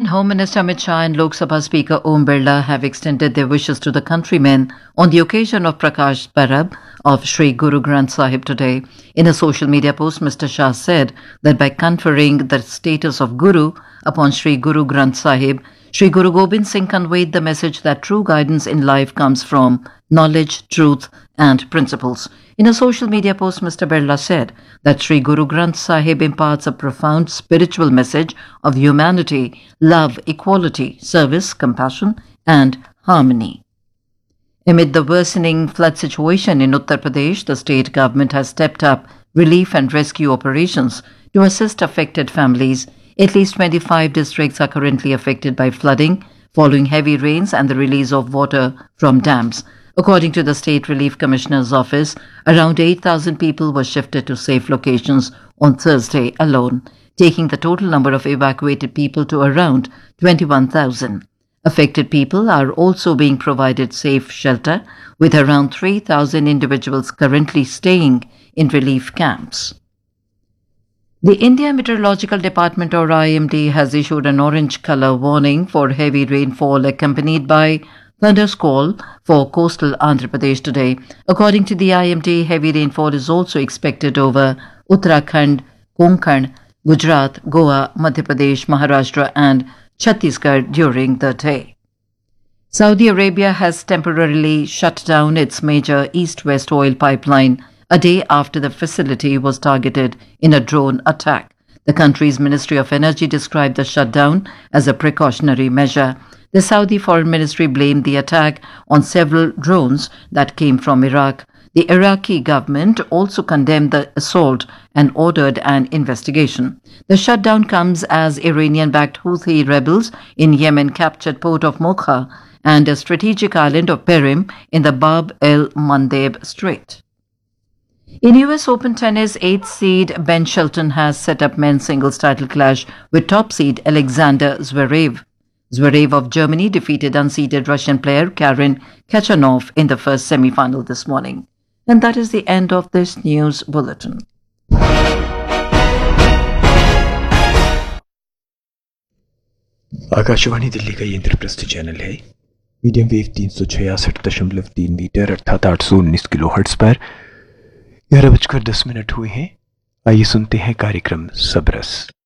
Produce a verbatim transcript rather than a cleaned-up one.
Home Minister Amit Shah and Lok Sabha Speaker Om Birla have extended their wishes to the countrymen on the occasion of Prakash Parab of Sri Guru Granth Sahib today. In a social media post, Mister Shah said that by conferring the status of Guru upon Sri Guru Granth Sahib, Sri Guru Gobind Singh conveyed the message that true guidance in life comes from knowledge, truth and principles. In a social media post, Mister Birla said that Sri Guru Granth Sahib imparts a profound spiritual message of humanity, love, equality, service, compassion and harmony. Amid the worsening flood situation in Uttar Pradesh, the state government has stepped up relief and rescue operations to assist affected families. At least twenty-five districts are currently affected by flooding following heavy rains and the release of water from dams. According to the State Relief Commissioner's office, around eight thousand people were shifted to safe locations on Thursday alone, taking the total number of evacuated people to around twenty-one thousand. Affected people are also being provided safe shelter, with around three thousand individuals currently staying in relief camps. The India Meteorological Department, or I M D, has issued an orange colour warning for heavy rainfall accompanied by thundersquall for coastal Andhra Pradesh today. According to the I M D, heavy rainfall is also expected over Uttarakhand, Konkan, Gujarat, Goa, Madhya Pradesh, Maharashtra and Chhattisgarh during the day. Saudi Arabia has temporarily shut down its major east-west oil pipeline a day after the facility was targeted in a drone attack. The country's Ministry of Energy described the shutdown as a precautionary measure. The Saudi Foreign Ministry blamed the attack on several drones that came from Iraq. The Iraqi government also condemned the assault and ordered an investigation. The shutdown comes as Iranian-backed Houthi rebels in Yemen captured port of Mokha and a strategic island of Perim in the Bab el-Mandeb Strait. In U S Open tennis, eighth seed Ben Shelton has set up men's singles title clash with top seed Alexander Zverev. Zverev of Germany defeated unseeded Russian player Karen Khachanov in the first semi-final this morning. And that is the end of this news bulletin. Akashvani Delhi का ये Indraprastha channel है। Medium wave तीन सौ छियासठ दशमलव तीन metre अर्थात आठ सौ उन्नीस किलो हर्ट्ज पर ग्यारह बजकर दस मिनट हुए हैं। आइए सुनते हैं कार्यक्रम सबरस।